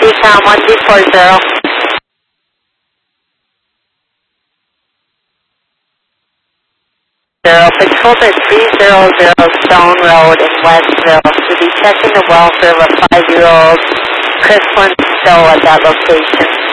Decom 1240. Patrol at 300 Stone Road in Westville to be checking the welfare of a 5-year-old Chris Stowe at that location.